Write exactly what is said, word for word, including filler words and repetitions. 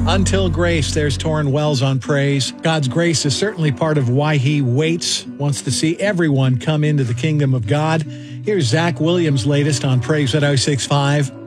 Until Grace, there's Torrin Wells on Praise. God's grace is certainly part of why he waits, wants to see everyone come into the kingdom of God. Here's Zach Williams' latest on Praise at oh six five.